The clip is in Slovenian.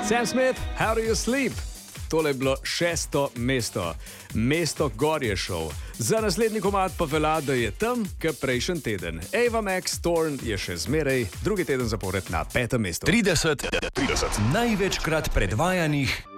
Sam Smith, How Do You Sleep? Tole je bilo 6. mesto. Mesto gor je šel. Za naslednji komad pa velja, da je tam, kot prejšnji teden. Ava Max Thorn je še zmeraj drugi teden zapored na 5. mestu. 30 največkrat predvajanih